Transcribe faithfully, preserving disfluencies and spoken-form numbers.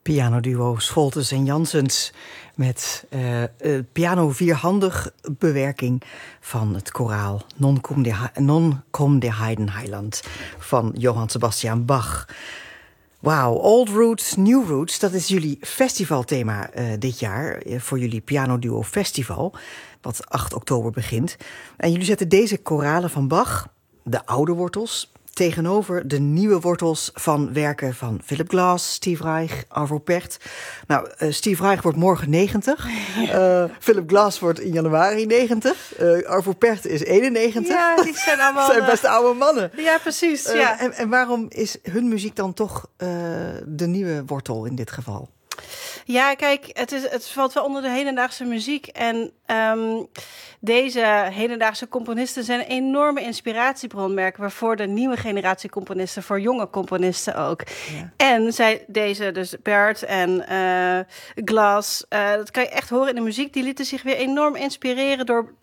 Pianoduo Scholtes en Janssens met uh, uh, piano vierhandig bewerking van het koraal Non kom de, non kom de Heidenheiland van Johann Sebastian Bach. Wauw, Old Roots, New Roots, dat is jullie festivalthema uh, dit jaar, uh, voor jullie Pianoduo Festival, wat acht oktober begint. En jullie zetten deze koralen van Bach, de oude wortels, tegenover de nieuwe wortels van werken van Philip Glass, Steve Reich, Arvo Pärt. Nou, uh, Steve Reich wordt morgen negentig. Ja. Uh, Philip Glass wordt in januari negentig. Uh, Arvo Pärt is eenennegentig. Ja, die zijn allemaal... zijn best oude mannen. Ja, precies. Uh, ja. En, en waarom is hun muziek dan toch uh, de nieuwe wortel in dit geval? Ja, kijk, het, is, het valt wel onder de hedendaagse muziek. En um, deze hedendaagse componisten zijn een enorme inspiratiebron, merken we, voor de nieuwe generatie componisten, voor jonge componisten ook. Ja. En zij, deze, dus Pärt en uh, Glass, uh, dat kan je echt horen in de muziek, die lieten zich weer enorm inspireren door